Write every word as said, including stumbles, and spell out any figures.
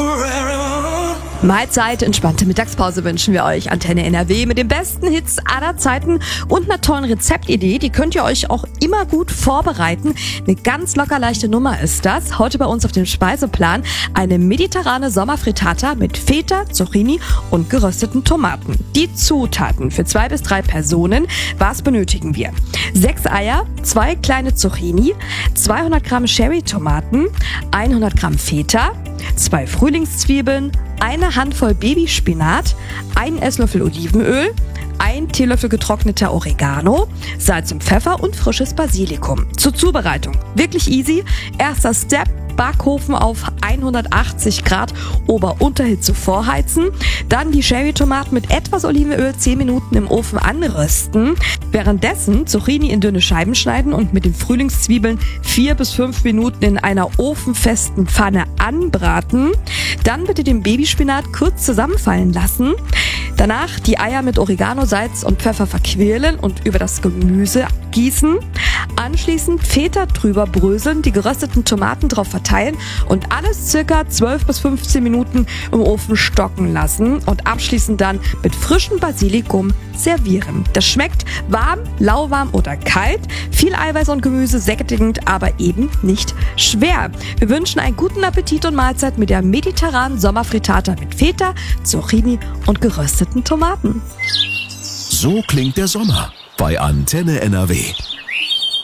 Mahlzeit, entspannte Mittagspause wünschen wir euch. Antenne N R W mit den besten Hits aller Zeiten und einer tollen Rezeptidee. Die könnt ihr euch auch immer gut vorbereiten. Eine ganz locker leichte Nummer ist das. Heute bei uns auf dem Speiseplan eine mediterrane Sommerfrittata mit Feta, Zucchini und gerösteten Tomaten. Die Zutaten für zwei bis drei Personen. Was benötigen wir? Sechs Eier, zwei kleine Zucchini, zweihundert Gramm Cherry-Tomaten, hundert Gramm Feta, zwei Frühlingszwiebeln, eine Handvoll Babyspinat, ein Esslöffel Olivenöl, ein Teelöffel getrockneter Oregano, Salz und Pfeffer und frisches Basilikum. Zur Zubereitung. Wirklich easy. Erster Step. Backofen auf hundertachtzig Grad Ober-Unterhitze vorheizen. Dann die Cherry-Tomaten mit etwas Olivenöl zehn Minuten im Ofen anrösten. Währenddessen Zucchini in dünne Scheiben schneiden und mit den Frühlingszwiebeln vier bis fünf Minuten in einer ofenfesten Pfanne anbraten. Dann bitte den Babyspinat kurz zusammenfallen lassen. Danach die Eier mit Oregano, Salz und Pfeffer verquirlen und über das Gemüse gießen. Anschließend Feta drüber bröseln, die gerösteten Tomaten drauf verteilen und alles circa zwölf bis fünfzehn Minuten im Ofen stocken lassen und abschließend dann mit frischem Basilikum servieren. Das schmeckt warm, lauwarm oder kalt. Viel Eiweiß und Gemüse, sättigend, aber eben nicht schwer. Wir wünschen einen guten Appetit und Mahlzeit mit der mediterranen Sommerfrittata mit Feta, Zucchini und gerösteten Tomaten. So klingt der Sommer bei Antenne N R W.